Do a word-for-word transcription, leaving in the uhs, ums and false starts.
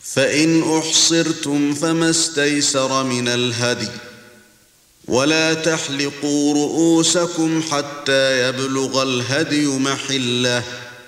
فإن أحصرتم فما استيسر من الهدي ولا تحلقوا رؤوسكم حتى يبلغ الهدي محله